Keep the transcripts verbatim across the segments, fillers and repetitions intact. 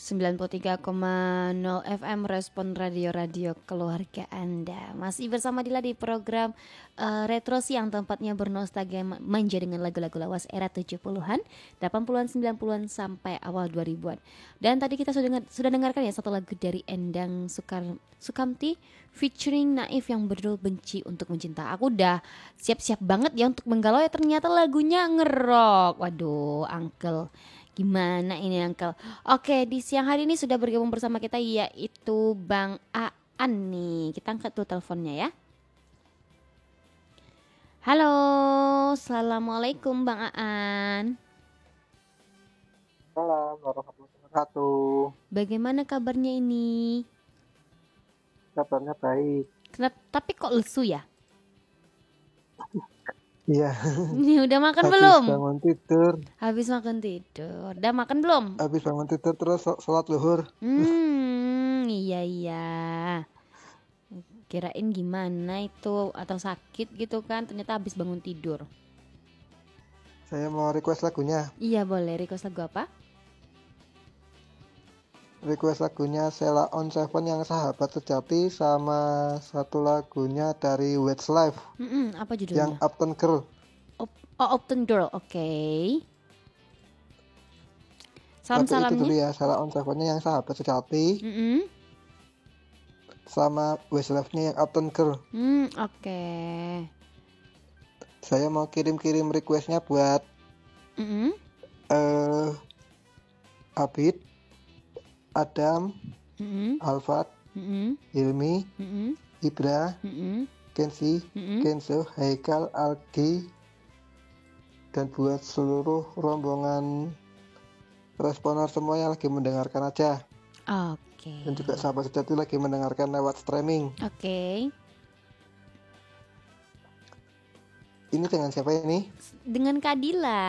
sembilan puluh tiga koma nol F M Respon Radio-Radio Keluarga Anda. Masih bersama Dila di program uh, Retro Siang, tempatnya bernostalgia manja dengan lagu-lagu lawas era tujuh puluhan, delapan puluhan, sembilan puluhan sampai awal dua ribuan. Dan tadi kita sudah dengar, sudah dengarkan ya satu lagu dari Endang Sukar, Sukamti featuring Naif yang berjudul Benci Untuk Mencinta. Aku udah siap-siap banget ya untuk menggalau, ya ternyata lagunya ngerok. Waduh, Uncle. Gimana ini Uncle? Oke, di siang hari ini sudah bergabung bersama kita yaitu Bang Aan nih. Kita angkat tuh teleponnya ya. Halo, Assalamualaikum Bang Aan. Assalamualaikum warahmatullahi wabarakatuh. Bagaimana kabarnya ini? Kabarnya baik. Kenapa, tapi kok lesu ya? Iya. Ini udah makan Habis belum? bangun tidur. Habis makan tidur. Udah makan belum? Habis bangun tidur terus sholat zuhur. Hmm, iya iya. Kirain gimana itu, atau sakit gitu kan? Ternyata habis bangun tidur. Saya mau request lagunya. Iya boleh, request lagu apa? Request lagunya Sheila on Seven yang Sahabat Sejati, sama satu lagunya dari Westlife. Mm-mm, apa judulnya? Yang Upton Girl. Op- oh, Upton Girl, oke. Okay. Salam-salamnya. Tapi itu dulu ya, Sheila on Seven-nya yang Sahabat Sejati. Mm-mm. Sama Westlife-nya yang Upton Girl. Mm, oke. Okay. Saya mau kirim-kirim requestnya buat Mm-mm. uh, Abid, Adam, mm-hmm. Alfat, mm-hmm. Hilmi, mm-hmm. Ibra, mm-hmm. Kenzi, mm-hmm. Kenzo, Haikal, Algi, dan buat seluruh rombongan responer semua yang lagi mendengarkan aja. Oke. Okay. Dan juga sahabat sejati lagi mendengarkan lewat streaming. Oke. Okay. Ini dengan siapa ini? Dengan Kadila.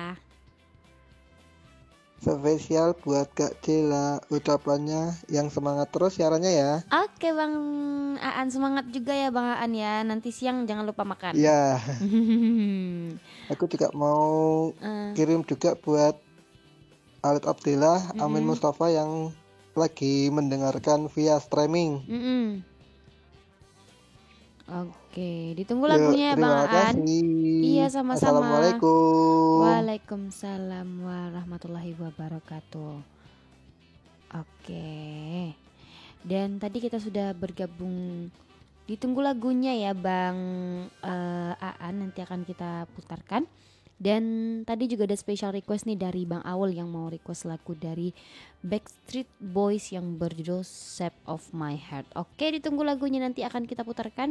Spesial buat Kak Cila, ucapannya yang semangat terus siarannya ya. Oke Bang Aan, semangat juga ya Bang Aan ya. Nanti siang jangan lupa makan. Iya. Aku juga mau uh. kirim juga buat Alit Abdillah, mm-hmm. Amin Mustafa yang lagi mendengarkan via streaming. Mm-hmm. Oke, ditunggu lagunya ya Bang Aan. Iya, sama-sama. Assalamualaikum. Waalaikumsalam warahmatullahi wabarakatuh. Oke. Dan tadi kita sudah bergabung. Ditunggu lagunya ya Bang uh, Aan, nanti akan kita putarkan. Dan tadi juga ada special request nih dari Bang Awul yang mau request lagu dari Backstreet Boys yang berjudul Shape of My Heart. Oke, ditunggu lagunya, nanti akan kita putarkan.